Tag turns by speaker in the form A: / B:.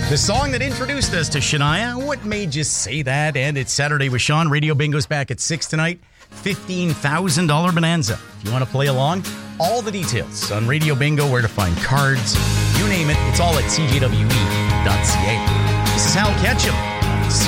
A: The song that introduced us to Shania, What Made You Say That? And it's Saturday with Sean. Radio Bingo's back at 6 tonight. $15,000 bonanza. If you want to play along, all the details on Radio Bingo, where to find cards, you name it, it's all at cjwe.ca. This is Hal Ketchum.